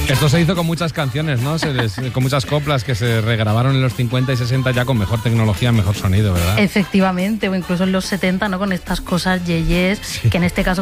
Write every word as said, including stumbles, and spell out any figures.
Esto se hizo con muchas canciones, ¿no? Se les, con muchas coplas que se regrabaron en los cincuenta y sesenta ya con mejor tecnología, mejor sonido, ¿verdad? Efectivamente, o incluso en los setenta, ¿no? Con estas cosas yeyes, sí. Que en este caso